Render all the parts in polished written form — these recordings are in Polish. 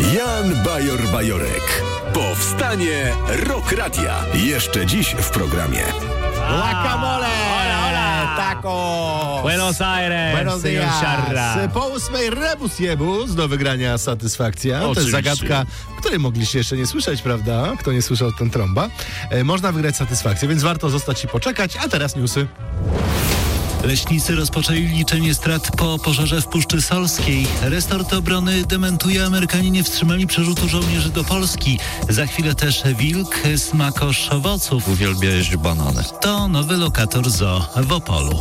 Jan Bajor-Bajorek. Powstanie Rock Radia. Jeszcze dziś w programie. Guacamole! Hola! Taco! Buenos Aires, Buenos señor dias! Charra. Po 8 rebus jebus do wygrania satysfakcja. To jest Oczywiście. zagadka, której mogliście jeszcze nie słyszeć, prawda? Kto nie słyszał, ten trąba. Można wygrać satysfakcję, więc warto zostać i poczekać. A teraz newsy. Leśnicy rozpoczęli liczenie strat po pożarze w Puszczy Solskiej. Resort obrony dementuje, Amerykanie nie wstrzymali przerzutu żołnierzy do Polski. Za chwilę też wilk, smakosz owoców. Uwielbia jeść banany. To nowy lokator zoo w Opolu.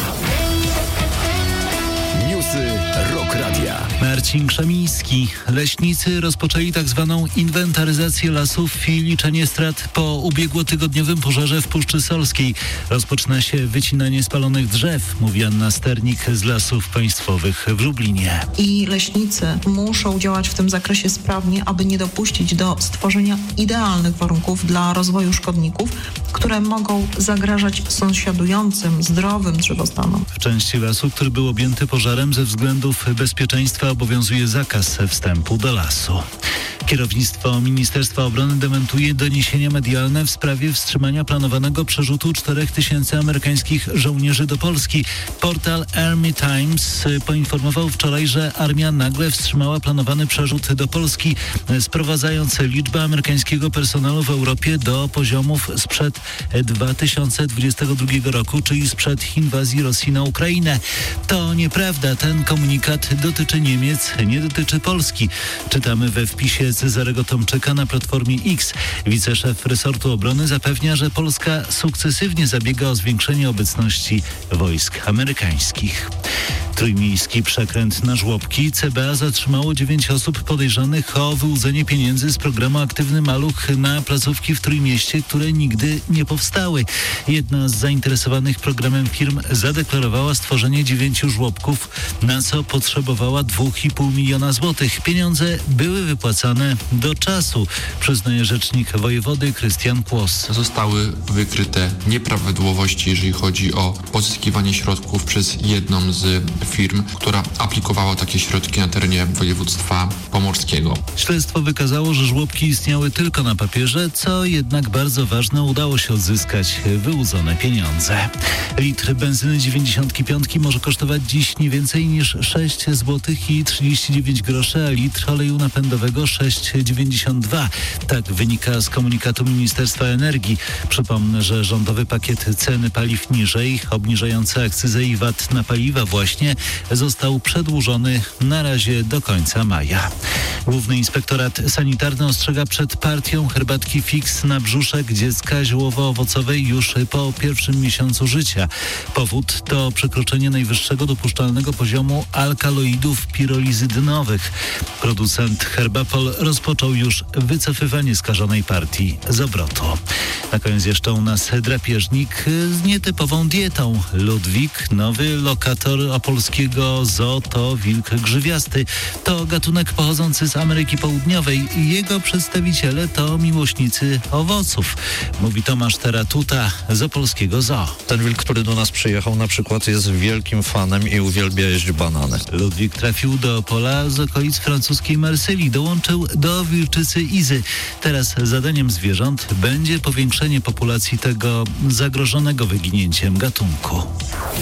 Newsy Rock Radia. Marcin Krzemiński. Leśnicy rozpoczęli tzw. inwentaryzację lasów i liczenie strat po ubiegłotygodniowym pożarze w Puszczy Solskiej. Rozpoczyna się wycinanie spalonych drzew, mówi Anna Sternik z Lasów Państwowych w Lublinie. I leśnicy muszą działać w tym zakresie sprawnie, aby nie dopuścić do stworzenia idealnych warunków dla rozwoju szkodników, które mogą zagrażać sąsiadującym, zdrowym drzewostanom. W części lasu, który był objęty pożarem, ze względów bezpieczeństwa obowiązuje zakaz wstępu do lasu. Kierownictwo Ministerstwa Obrony dementuje doniesienia medialne w sprawie wstrzymania planowanego przerzutu 4000 amerykańskich żołnierzy do Polski. Portal Army Times poinformował wczoraj, że armia nagle wstrzymała planowany przerzut do Polski, sprowadzając liczbę amerykańskiego personelu w Europie do poziomów sprzed 2022 roku, czyli sprzed inwazji Rosji na Ukrainę. To nieprawda. Ten komunikat dotyczy Niemiec, nie dotyczy Polski. Czytamy we wpisie Cezarego Tomczyka na Platformie X. Wiceszef resortu obrony zapewnia, że Polska sukcesywnie zabiega o zwiększenie obecności wojsk amerykańskich. Trójmiejski przekręt na żłobki. CBA zatrzymało 9 osób podejrzanych o wyłudzenie pieniędzy z programu Aktywny Maluch na placówki w Trójmieście, które nigdy nie powstały. Jedna z zainteresowanych programem firm zadeklarowała stworzenie 9 żłobków, na co potrzebowała 2,5 miliona złotych. Pieniądze były wypłacane do czasu, przyznaje rzecznik wojewody Krystian Kłos. Zostały wykryte nieprawidłowości, jeżeli chodzi o pozyskiwanie środków przez jedną z firm, która aplikowała takie środki na terenie województwa pomorskiego. Śledztwo wykazało, że żłobki istniały tylko na papierze, co jednak bardzo ważne, udało się odzyskać wyłudzone pieniądze. Litr benzyny 95 może kosztować dziś nie więcej niż 6 zł i 39 groszy, a litr oleju napędowego 6,92. Tak wynika z komunikatu Ministerstwa Energii. Przypomnę, że rządowy pakiet ceny paliw niżej, obniżający akcyzę i VAT na paliwa właśnie, został przedłużony na razie do końca maja. Główny Inspektorat Sanitarny ostrzega przed partią herbatki Fix na brzuszek dziecka ziołowo-owocowej już po pierwszym miesiącu życia. Powód to przekroczenie najwyższego dopuszczalnego poziomu alkaloidów pirolizydynowych. Producent Herbapol rozpoczął już wycofywanie skażonej partii z obrotu. Na koniec jeszcze u nas drapieżnik z nietypową dietą. Ludwik, nowy lokator opolskiego zoo, to wilk grzywiasty. To gatunek pochodzący z Ameryki Południowej i jego przedstawiciele to miłośnicy owoców, mówi Tomasz Teratuta z opolskiego zoo. Ten wilk, który do nas przyjechał, na przykład jest wielkim fanem i uwielbia jeść banany. Ludwik trafił do Opola z okolic francuskiej Marsylii. Dołączył do wilczycy Izy. Teraz zadaniem zwierząt będzie powiększenie populacji tego zagrożonego wyginięciem gatunku.